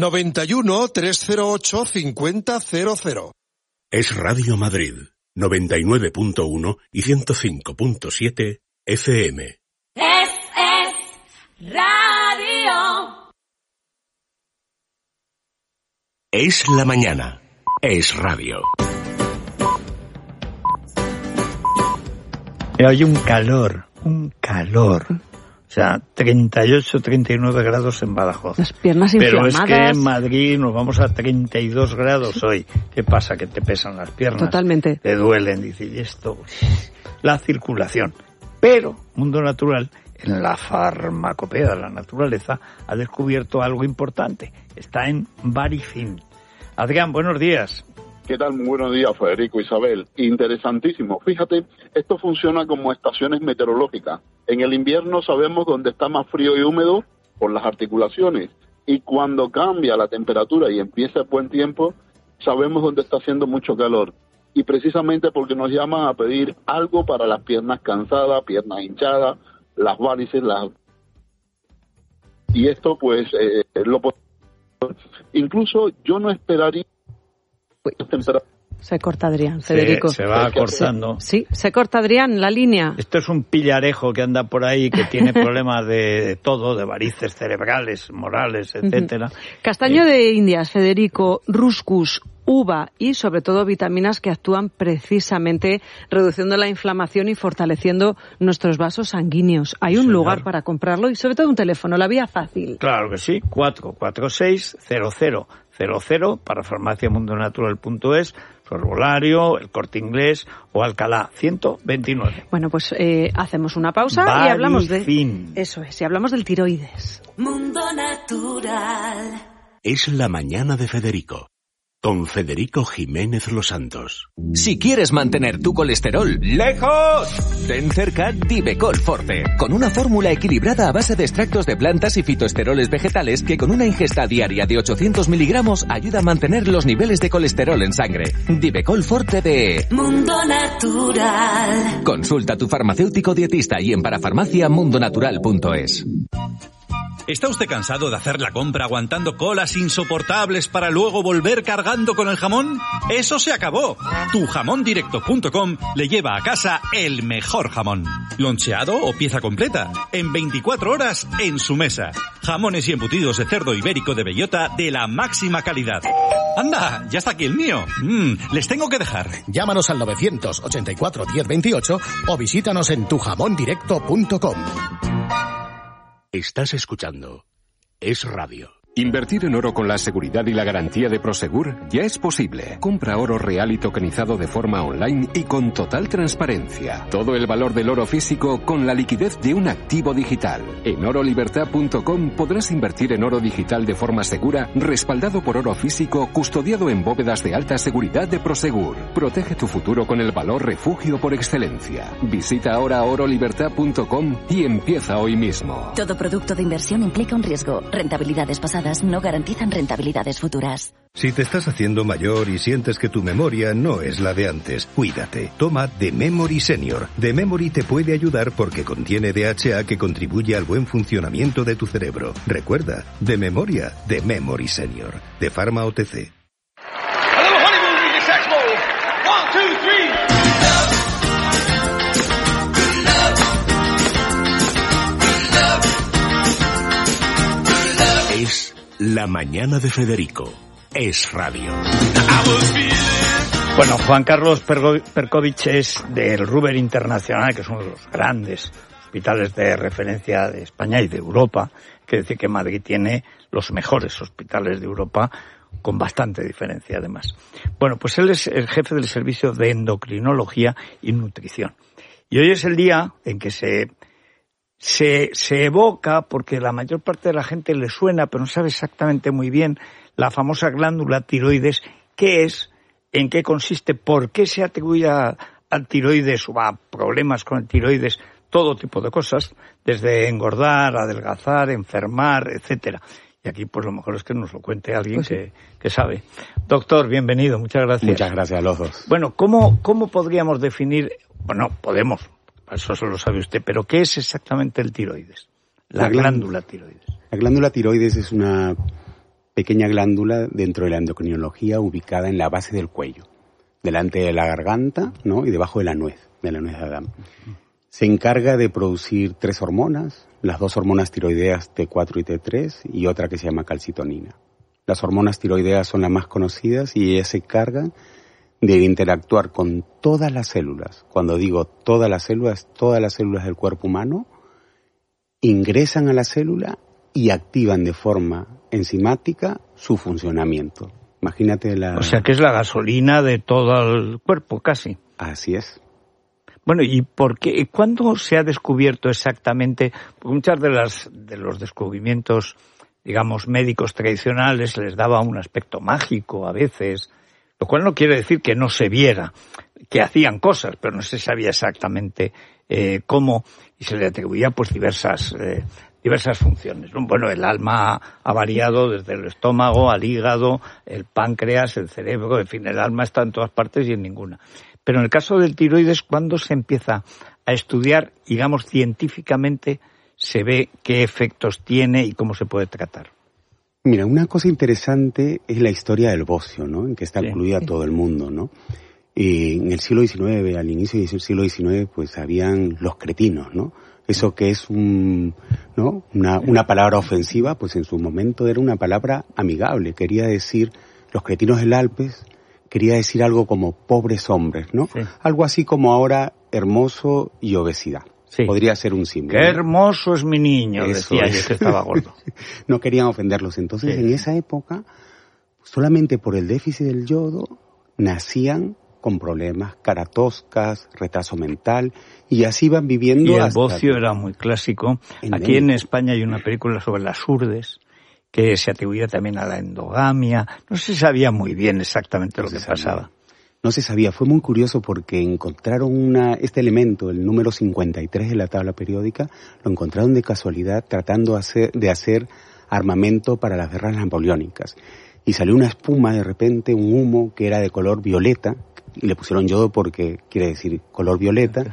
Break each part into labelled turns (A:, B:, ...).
A: 91 308 5000.
B: Es Radio Madrid, 99.1 y 105.7 FM.
C: Es radio.
B: Es la mañana. Es radio.
D: Hay un calor. O sea, 38, 39 grados en Badajoz.
E: Las piernas inflamadas.
D: Pero es que en Madrid nos vamos a 32 grados hoy. ¿Qué pasa? Que te pesan las piernas.
E: Totalmente.
D: Te duelen. Dice, y esto, la circulación. Pero Mundo Natural, en la farmacopea de la naturaleza, ha descubierto algo importante. Está en Barifin. Adrián, buenos días.
F: ¿Qué tal? Muy buenos días, Federico, Isabel. Interesantísimo. Fíjate, esto funciona como estaciones meteorológicas. En el invierno sabemos dónde está más frío y húmedo por las articulaciones. Y cuando cambia la temperatura y empieza el buen tiempo, sabemos dónde está haciendo mucho calor. Y precisamente porque nos llaman a pedir algo para las piernas cansadas, piernas hinchadas, las varices, y esto pues incluso yo no esperaría
E: se corta Adrián, Federico.
D: Se va cortando.
E: Sí, se corta Adrián, la línea.
D: Esto es un pillarejo que anda por ahí, que tiene problemas de todo, de varices cerebrales, morales, etcétera.
E: Castaño de Indias, Federico, ruscus, uva y sobre todo vitaminas que actúan precisamente reduciendo la inflamación y fortaleciendo nuestros vasos sanguíneos. Hay un lugar para comprarlo y sobre todo un teléfono, la vía fácil.
D: Claro que sí, 446-0000 para farmaciamundonatural.es, su Herbolario, el Corte Inglés o Alcalá 129.
E: Bueno, pues hacemos una pausa y hablamos de... Eso es, y hablamos del tiroides.
C: Mundo Natural.
B: Es la mañana de Federico. Con Federico Jiménez Los Santos.
G: Si quieres mantener tu colesterol lejos, ten cerca Divecol Forte, con una fórmula equilibrada a base de extractos de plantas y fitoesteroles vegetales que con una ingesta diaria de 800 miligramos ayuda a mantener los niveles de colesterol en sangre. Divecol Forte de
C: Mundo Natural.
G: Consulta a tu farmacéutico dietista y en parafarmaciamundonatural.es.
H: ¿Está usted cansado de hacer la compra aguantando colas insoportables para luego volver cargando con el jamón? ¡Eso se acabó! Tujamondirecto.com le lleva a casa el mejor jamón. Loncheado o pieza completa, en 24 horas en su mesa. Jamones y embutidos de cerdo ibérico de bellota de la máxima calidad. ¡Anda! ¡Ya está aquí el mío! Les tengo que dejar.
I: Llámanos al 984 1028 o visítanos en tujamondirecto.com.
B: Estás escuchando Es Radio.
J: Invertir en oro con la seguridad y la garantía de Prosegur ya es posible. Compra oro real y tokenizado de forma online y con total transparencia. Todo el valor del oro físico con la liquidez de un activo digital. En orolibertad.com podrás invertir en oro digital de forma segura, respaldado por oro físico, custodiado en bóvedas de alta seguridad de Prosegur. Protege tu futuro con el valor refugio por excelencia. Visita ahora orolibertad.com y empieza hoy mismo.
K: Todo producto de inversión implica un riesgo. Rentabilidades pasadas no garantizan rentabilidades futuras.
L: Si te estás haciendo mayor y sientes que tu memoria no es la de antes, cuídate. Toma The Memory Senior. The Memory te puede ayudar porque contiene DHA que contribuye al buen funcionamiento de tu cerebro. Recuerda, de memoria, The Memory Senior. De Pharma OTC.
B: Es la mañana de Federico. Es Radio.
D: Bueno, Juan Carlos Perkovich es del Ruber Internacional, que es uno de los grandes hospitales de referencia de España y de Europa. Quiere decir que Madrid tiene los mejores hospitales de Europa, con bastante diferencia además. Bueno, pues él es el jefe del servicio de endocrinología y nutrición. Y hoy es el día en que se evoca, porque la mayor parte de la gente le suena, pero no sabe exactamente muy bien, la famosa glándula tiroides, qué es, en qué consiste, por qué se atribuye al tiroides o a problemas con el tiroides, todo tipo de cosas, desde engordar, adelgazar, enfermar, etcétera. Y aquí, pues lo mejor es que nos lo cuente alguien que sabe. Doctor, bienvenido, muchas gracias.
M: Muchas gracias a los dos.
D: Bueno, ¿cómo podríamos definir? Bueno, podemos, eso lo sabe usted, pero ¿qué es exactamente el tiroides? La glándula tiroides.
M: La glándula tiroides es una pequeña glándula dentro de la endocrinología ubicada en la base del cuello, delante de la garganta, ¿no? Y debajo de la nuez de Adán. Se encarga de producir 3 hormonas, las 2 hormonas tiroideas T4 y T3 y otra que se llama calcitonina. Las hormonas tiroideas son las más conocidas y ellas se encargan de interactuar con todas las células. Cuando digo todas las células del cuerpo humano, ingresan a la célula y activan de forma enzimática su funcionamiento. Imagínate
D: O sea que es la gasolina de todo el cuerpo, casi.
M: Así es.
D: Bueno, ¿y por qué? ¿Cuándo se ha descubierto exactamente? Porque muchas de los descubrimientos, digamos, médicos tradicionales les daba un aspecto mágico a veces, lo cual no quiere decir que no se viera, que hacían cosas, pero no se sabía exactamente cómo, y se le atribuía pues diversas funciones. Bueno, el alma ha variado desde el estómago al hígado, el páncreas, el cerebro, en fin, el alma está en todas partes y en ninguna. Pero en el caso del tiroides, ¿cuándo se empieza a estudiar, digamos, científicamente, se ve qué efectos tiene y cómo se puede tratar?
M: Mira, una cosa interesante es la historia del bocio, ¿no? En que está incluida todo el mundo, ¿no? En el siglo XIX, al inicio del siglo XIX, pues habían los cretinos, ¿no? Eso que es una palabra ofensiva, pues en su momento era una palabra amigable. Quería decir, los cretinos del Alpes, quería decir algo como pobres hombres, ¿no? Sí. Algo así como ahora hermoso y obesidad. Sí. Podría ser un símbolo.
D: ¡Qué hermoso es mi niño!
M: Eso
D: decía yo que estaba gordo.
M: No querían ofenderlos. Entonces, en esa época, solamente por el déficit del yodo, nacían con problemas, cara toscas, retraso mental, y así van viviendo.
D: Y el bocio era muy clásico. Aquí en España hay una película sobre las urdes, que se atribuía también a la endogamia. No se sabía muy bien exactamente lo que pasaba.
M: No se sabía. Fue muy curioso porque encontraron este elemento, el número 53 de la tabla periódica, lo encontraron de casualidad tratando de hacer armamento para las guerras napoleónicas. Y salió una espuma de repente, un humo que era de color violeta, y le pusieron yodo porque quiere decir color violeta,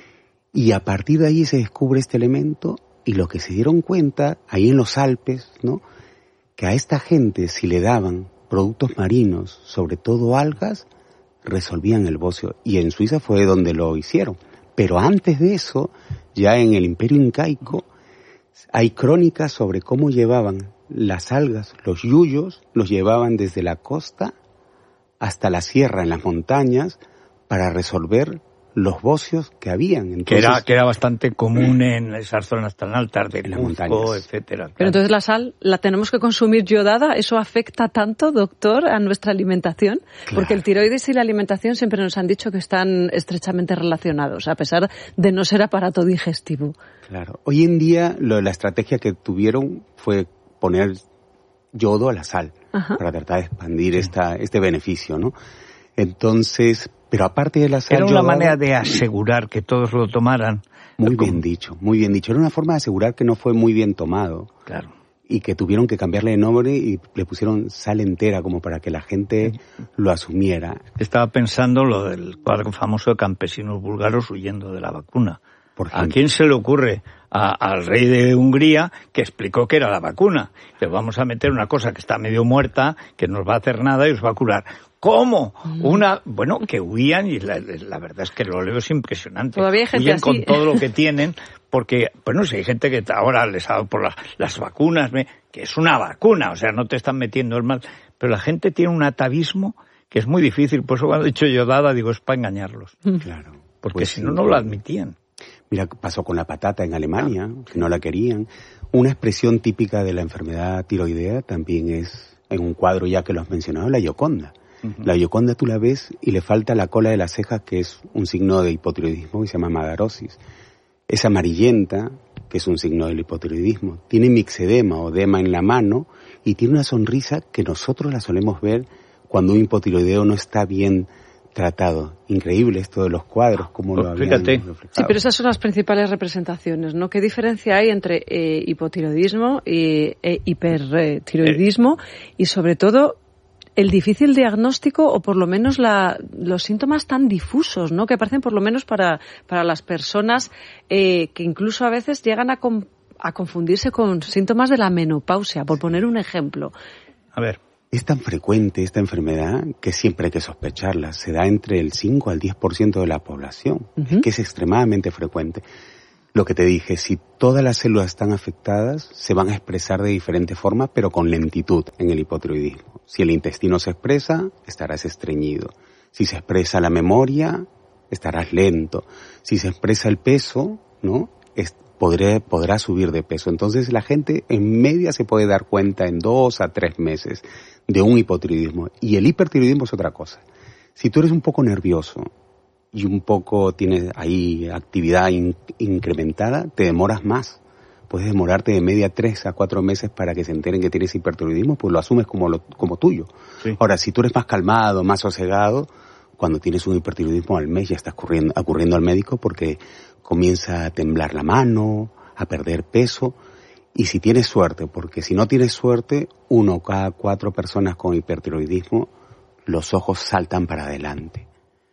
M: y a partir de ahí se descubre este elemento, y lo que se dieron cuenta, ahí en los Alpes, ¿no?, que a esta gente, si le daban productos marinos, sobre todo algas, resolvían el bocio. Y en Suiza fue donde lo hicieron. Pero antes de eso, ya en el Imperio Incaico, hay crónicas sobre cómo llevaban las algas, los yuyos, los llevaban desde la costa hasta la sierra, en las montañas, para resolver los bocios que habían. Entonces,
D: que era bastante común en esas zonas tan altas de Cuzco, etcétera.
E: Pero entonces la sal la tenemos que consumir yodada. ¿Eso afecta tanto, doctor, a nuestra alimentación? Claro. Porque el tiroides y la alimentación siempre nos han dicho que están estrechamente relacionados, a pesar de no ser aparato digestivo.
M: Claro. Hoy en día la estrategia que tuvieron fue poner yodo a la sal. Ajá. Para tratar de expandir este beneficio, ¿no? Entonces, pero aparte de la sal...
D: Era una manera de asegurar que todos lo tomaran.
M: Muy bien dicho, muy bien dicho. Era una forma de asegurar que no fue muy bien tomado.
D: Claro.
M: Y que tuvieron que cambiarle de nombre y le pusieron sal entera como para que la gente lo asumiera.
D: Estaba pensando lo del cuadro famoso de campesinos búlgaros huyendo de la vacuna. ¿A quién se le ocurre? Al rey de Hungría, que explicó que era la vacuna. Le vamos a meter una cosa que está medio muerta, que no os va a hacer nada y os va a curar. ¿Cómo? Bueno, que huían, y la verdad es que lo leo es impresionante.
E: Todavía hay gente
D: huyen
E: así.
D: Con todo lo que tienen, porque, bueno, si hay gente que ahora les ha dado por las vacunas, que es una vacuna, o sea, no te están metiendo el mal, pero la gente tiene un atavismo que es muy difícil, por eso cuando he dicho yodada, digo, es para engañarlos.
M: Claro.
D: Porque
M: pues
D: si no, no lo admitían.
M: Mira, pasó con la patata en Alemania, que no la querían. Una expresión típica de la enfermedad tiroidea también es, en un cuadro ya que lo has mencionado, la Gioconda. La Gioconda tú la ves y le falta la cola de las cejas, que es un signo de hipotiroidismo que se llama madarosis. Es amarillenta, que es un signo del hipotiroidismo. Tiene mixedema o edema en la mano y tiene una sonrisa que nosotros la solemos ver cuando un hipotiroideo no está bien tratado. Increíble esto de los cuadros, como lo habían reflejado.
E: Sí, pero esas son las principales representaciones, ¿no? ¿Qué diferencia hay entre hipotiroidismo e hipertiroidismo y, sobre todo, el difícil diagnóstico o, por lo menos, los síntomas tan difusos, ¿no? Que aparecen, por lo menos, para las personas que incluso a veces llegan a confundirse con síntomas de la menopausia, por poner un ejemplo.
D: A ver.
M: Es tan frecuente esta enfermedad que siempre hay que sospecharla. Se da entre el 5 al 10% de la población, que es extremadamente frecuente. Lo que te dije, si todas las células están afectadas, se van a expresar de diferentes formas, pero con lentitud en el hipotiroidismo. Si el intestino se expresa, estarás estreñido. Si se expresa la memoria, estarás lento. Si se expresa el peso, ¿no? Podrá subir de peso. Entonces la gente en media se puede dar cuenta en 2 a 3 meses de un hipotiroidismo. Y el hipertiroidismo es otra cosa. Si tú eres un poco nervioso y un poco tienes ahí actividad incrementada, te demoras más. Puedes demorarte de media 3 a 4 meses para que se enteren que tienes hipertiroidismo, pues lo asumes como tuyo. Sí. Ahora, si tú eres más calmado, más sosegado, cuando tienes un hipertiroidismo al mes ya estás acudiendo al médico porque comienza a temblar la mano, a perder peso. Y si tienes suerte, porque si no tienes suerte, 1 cada 4 personas con hipertiroidismo, los ojos saltan para adelante.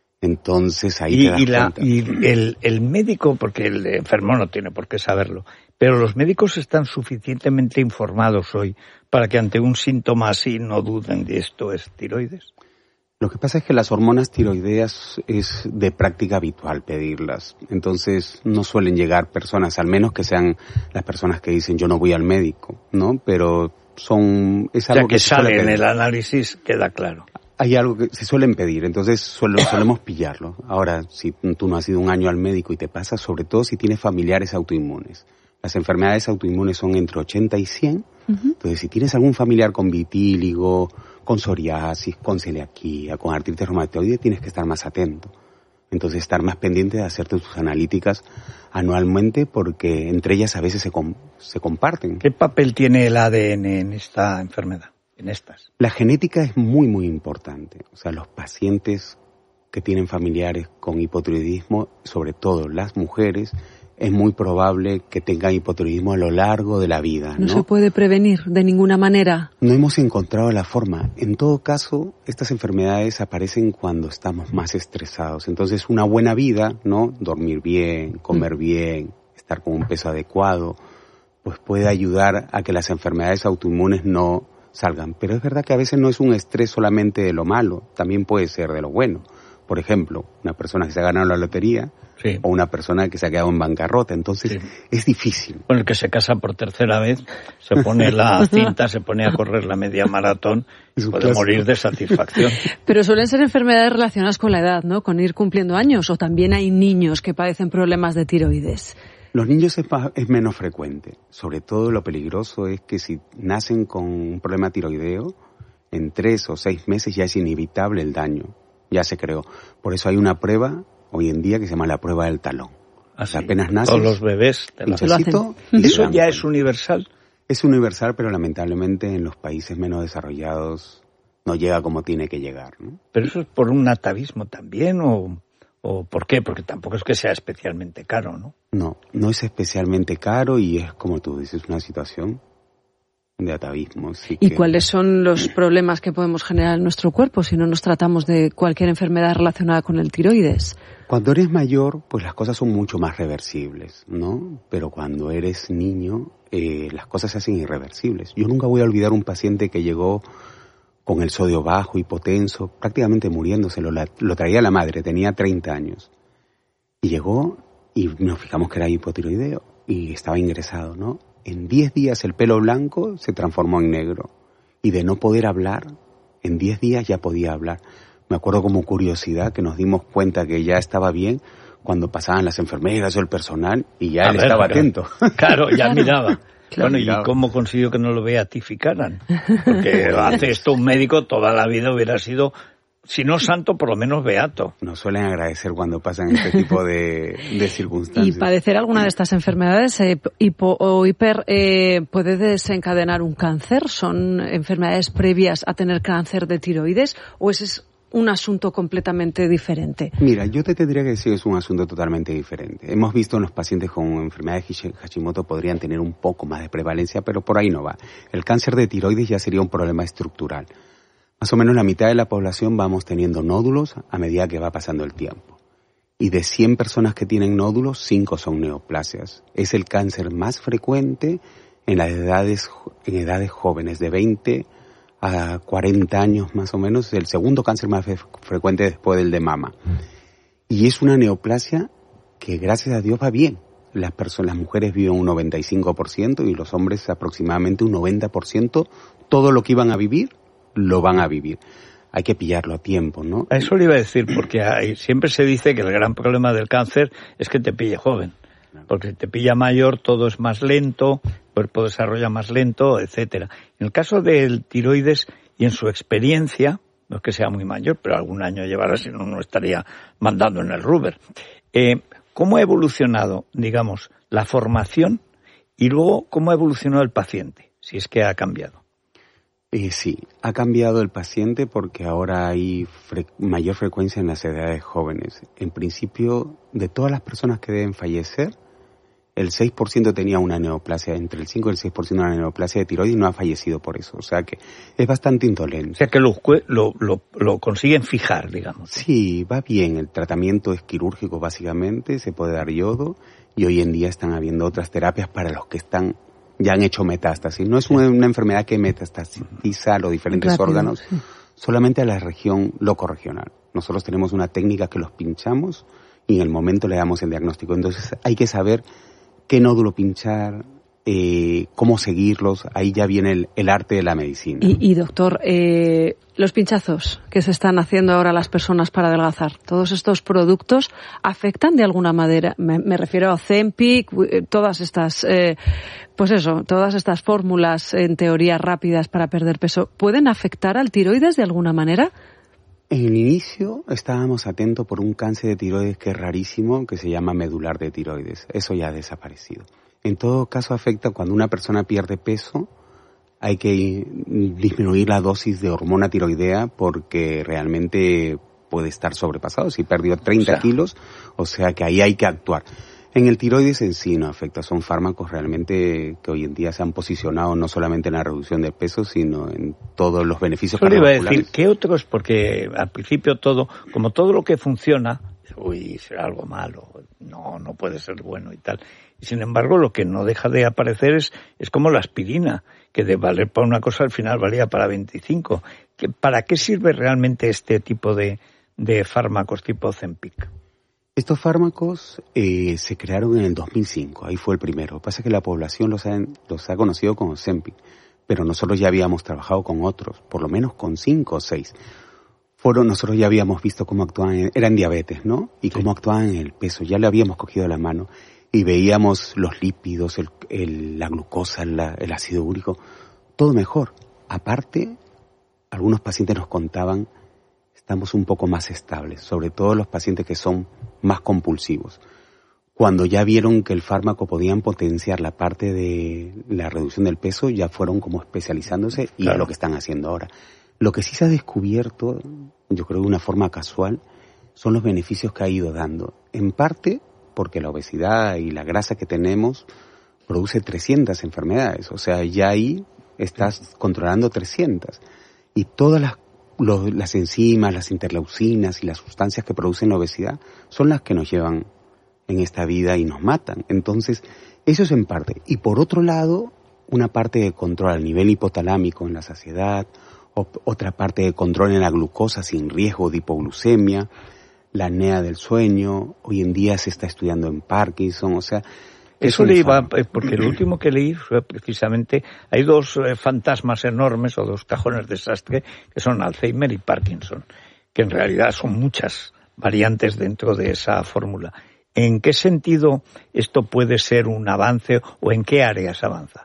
M: Entonces ahí te das cuenta.
D: Y el médico, porque el enfermo no tiene por qué saberlo, pero los médicos están suficientemente informados hoy para que ante un síntoma así no duden de esto es tiroides.
M: Lo que pasa es que las hormonas tiroideas es de práctica habitual pedirlas. Entonces no suelen llegar personas, al menos que sean las personas que dicen yo no voy al médico, ¿no? Pero es algo
D: que sale en el análisis, queda claro.
M: Hay algo que se suelen pedir, entonces solemos pillarlo. Ahora, si tú no has ido un año al médico y te pasa, sobre todo si tienes familiares autoinmunes. Las enfermedades autoinmunes son entre 80 y 100. Entonces, si tienes algún familiar con vitíligo, con psoriasis, con celiaquía, con artritis reumatoide, tienes que estar más atento. Entonces, estar más pendiente de hacerte tus analíticas anualmente porque entre ellas a veces se comparten.
D: ¿Qué papel tiene el ADN en esta enfermedad? En estas.
M: La genética es muy, muy importante. O sea, los pacientes que tienen familiares con hipotiroidismo, sobre todo las mujeres, es muy probable que tengan hipotiroidismo a lo largo de la vida, ¿no?
E: No se puede prevenir de ninguna manera.
M: No hemos encontrado la forma. En todo caso, estas enfermedades aparecen cuando estamos más estresados. Entonces, una buena vida, ¿no? Dormir bien, comer bien, estar con un peso adecuado, pues puede ayudar a que las enfermedades autoinmunes no salgan. Pero es verdad que a veces no es un estrés solamente de lo malo, también puede ser de lo bueno. Por ejemplo, una persona que se ha ganado la lotería o una persona que se ha quedado en bancarrota. Entonces, es difícil.
D: Bueno, el que se casa por tercera vez, se pone la cinta, se pone a correr la media maratón y puede morir de satisfacción.
E: Pero suelen ser enfermedades relacionadas con la edad, ¿no? Con ir cumpliendo años, o también hay niños que padecen problemas de tiroides.
M: Los niños es menos frecuente. Sobre todo lo peligroso es que si nacen con un problema tiroideo, en 3 o 6 meses ya es inevitable el daño. Ya se creó. Por eso hay una prueba hoy en día que se llama la prueba del talón.
D: Así,
M: apenas naces,
D: todos los bebés lo hacen. ¿Eso ya es universal?
M: Es universal, pero lamentablemente en los países menos desarrollados no llega como tiene que llegar, ¿no?
D: ¿Pero eso es por un atavismo también o por qué? Porque tampoco es que sea especialmente caro, ¿no?
M: No es especialmente caro y es, como tú dices, una situación de atavismo.
E: ¿Y cuáles son los problemas que podemos generar en nuestro cuerpo si no nos tratamos de cualquier enfermedad relacionada con el tiroides?
M: Cuando eres mayor, pues las cosas son mucho más reversibles, ¿no? Pero cuando eres niño, las cosas se hacen irreversibles. Yo nunca voy a olvidar un paciente que llegó con el sodio bajo, hipotenso, prácticamente muriéndose. Lo traía la madre, tenía 30 años. Y llegó y nos fijamos que era hipotiroideo y estaba ingresado, ¿no? En 10 días el pelo blanco se transformó en negro. Y de no poder hablar, en 10 días ya podía hablar. Me acuerdo como curiosidad que nos dimos cuenta que ya estaba bien cuando pasaban las enfermeras o el personal y ya él estaba atento.
D: Claro, ya miraba. Bueno, ¿y cómo consiguió que no lo beatificaran? Porque hace esto un médico, toda la vida hubiera sido, si no santo, por lo menos beato.
M: Nos suelen agradecer cuando pasan este tipo de circunstancias.
E: ¿Y padecer alguna de estas enfermedades puede desencadenar un cáncer? ¿Son enfermedades previas a tener cáncer de tiroides o ese es un asunto completamente diferente?
M: Mira, yo te tendría que decir que es un asunto totalmente diferente. Hemos visto en los pacientes con enfermedad de Hashimoto podrían tener un poco más de prevalencia, pero por ahí no va. El cáncer de tiroides ya sería un problema estructural. Más o menos la mitad de la población vamos teniendo nódulos a medida que va pasando el tiempo. Y de 100 personas que tienen nódulos, 5 son neoplasias. Es el cáncer más frecuente en edades jóvenes, de 20 a 40 años más o menos, el segundo cáncer más frecuente después del de mama. Y es una neoplasia que gracias a Dios va bien. Las mujeres viven un 95% y los hombres aproximadamente un 90%. Todo lo que iban a vivir, lo van a vivir. Hay que pillarlo a tiempo, ¿no?
D: A eso le iba a decir, porque siempre se dice que el gran problema del cáncer es que te pille joven. Porque si te pilla mayor, todo es más lento, el cuerpo desarrolla más lento, etcétera. En el caso del tiroides y en su experiencia, no es que sea muy mayor, pero algún año llevará, si no estaría mandando en el Ruber. ¿Cómo ha evolucionado, digamos, la formación y luego cómo ha evolucionado el paciente, si es que ha cambiado?
M: Sí, ha cambiado el paciente porque ahora hay mayor frecuencia en las edades jóvenes. En principio, de todas las personas que deben fallecer, el 6% tenía una neoplasia, entre el 5 y el 6% una neoplasia de tiroides y no ha fallecido por eso. O sea que es bastante indolente.
D: O sea que lo consiguen fijar, digamos.
M: Sí, va bien. El tratamiento es quirúrgico básicamente, se puede dar yodo y hoy en día están habiendo otras terapias para los que ya han hecho metástasis. No es una enfermedad que metastatiza a los diferentes órganos, solamente a la región locorregional. Nosotros tenemos una técnica que los pinchamos y en el momento le damos el diagnóstico. Entonces hay que saber qué nódulo pinchar, cómo seguirlos. Ahí ya viene el arte de la medicina.
E: Y doctor, los pinchazos que se están haciendo ahora las personas para adelgazar, ¿todos estos productos afectan de alguna manera? Me refiero a Ozempic, todas estas, todas estas fórmulas en teoría rápidas para perder peso, ¿pueden afectar al tiroides de alguna manera?
M: En el inicio estábamos atentos por un cáncer de tiroides que es rarísimo, que se llama medular de tiroides. Eso ya ha desaparecido. En todo caso afecta cuando una persona pierde peso, hay que disminuir la dosis de hormona tiroidea porque realmente puede estar sobrepasado. Si perdió 30 kilos, o sea que ahí hay que actuar. En el tiroides en sí no afecta, son fármacos realmente que hoy en día se han posicionado no solamente en la reducción de peso, sino en todos los beneficios cardiovasculares.
D: Iba a decir, ¿qué otros? Porque al principio como todo lo que funciona, será algo malo, no puede ser bueno y tal. Y sin embargo, lo que no deja de aparecer es como la aspirina, que de valer para una cosa al final valía para 25. ¿Para qué sirve realmente este tipo de fármacos tipo Ozempic?
M: Estos fármacos se crearon en el 2005, ahí fue el primero. Lo que pasa es que la población los ha conocido como Ozempic, pero nosotros ya habíamos trabajado con otros, por lo menos con 5 o 6. Nosotros ya habíamos visto cómo actuaban, eran diabetes, ¿no? Y cómo actuaban en el peso, ya le habíamos cogido la mano y veíamos los lípidos, la glucosa, el ácido úrico, todo mejor. Aparte, algunos pacientes nos contaban, estamos un poco más estables, sobre todo los pacientes que son más compulsivos. Cuando ya vieron que el fármaco podían potenciar la parte de la reducción del peso, ya fueron como especializándose y es lo que están haciendo ahora. Lo que sí se ha descubierto, yo creo de una forma casual, son los beneficios que ha ido dando. En parte porque la obesidad y la grasa que tenemos produce 300 enfermedades. O sea, ya ahí estás controlando 300. Y todas las enzimas, las interleucinas y las sustancias que producen la obesidad son las que nos llevan en esta vida y nos matan. Entonces, eso es en parte. Y por otro lado, una parte de control al nivel hipotalámico en la saciedad, otra parte de control en la glucosa sin riesgo de hipoglucemia, la apnea del sueño, hoy en día se está estudiando en Parkinson, o sea...
D: Eso le iba, porque lo último que leí fue precisamente, hay dos fantasmas enormes o dos cajones de desastre que son Alzheimer y Parkinson, que en realidad son muchas variantes dentro de esa fórmula. ¿En qué sentido esto puede ser un avance o en qué áreas avanza?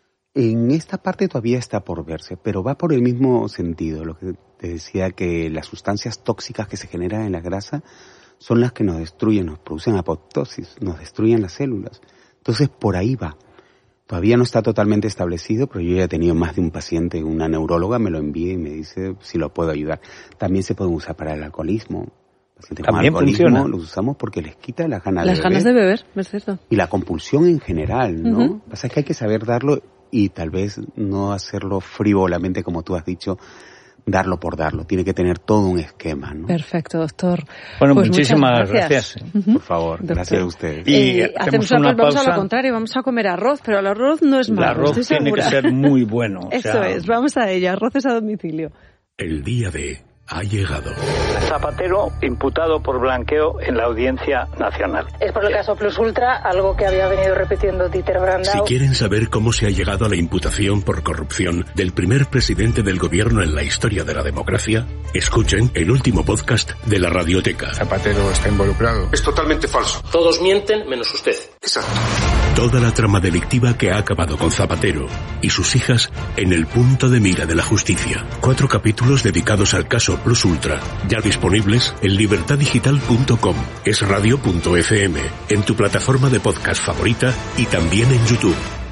M: En esta parte todavía está por verse, pero va por el mismo sentido. Lo que te decía, que las sustancias tóxicas que se generan en la grasa son las que nos destruyen, nos producen apoptosis, nos destruyen las células. Entonces, por ahí va. Todavía no está totalmente establecido, pero yo ya he tenido más de un paciente, una neuróloga me lo envía y me dice si lo puedo ayudar. También se pueden usar para el alcoholismo. Pacientes con alcoholismo funciona. Los usamos porque les quita las ganas
E: de beber, es cierto.
M: Y la compulsión en general, ¿no? Lo que pasa es que hay que saber darlo y tal vez no hacerlo frívolamente, como tú has dicho, darlo por darlo, tiene que tener todo un esquema, ¿no?
E: Perfecto, doctor.
D: Bueno,
E: pues
D: muchísimas gracias.
M: Por favor,
E: doctor.
M: gracias a ustedes.
D: Y
E: hacemos
D: una
E: vamos
D: pausa.
E: a lo contrario, vamos a comer arroz, pero el arroz no es malo.
D: El arroz
E: estoy
D: tiene
E: segura.
D: que ser muy bueno.
E: Eso es, vamos a ello, arroces a domicilio.
B: El día D ha llegado.
D: Zapatero imputado por blanqueo en la Audiencia Nacional.
N: Es por el caso Plus Ultra, algo que había venido repitiendo Dieter Brandau.
B: Si quieren saber cómo se ha llegado a la imputación por corrupción del primer presidente del gobierno en la historia de la democracia, escuchen el último podcast de la Radioteca.
O: Zapatero está involucrado.
P: Es totalmente falso. Todos mienten menos usted.
O: Exacto.
B: Toda la trama delictiva que ha acabado con Zapatero y sus hijas en el punto de mira de la justicia. 4 capítulos dedicados al caso Plus Ultra, ya disponibles en libertadigital.com, esradio.fm, en tu plataforma de podcast favorita y también en YouTube.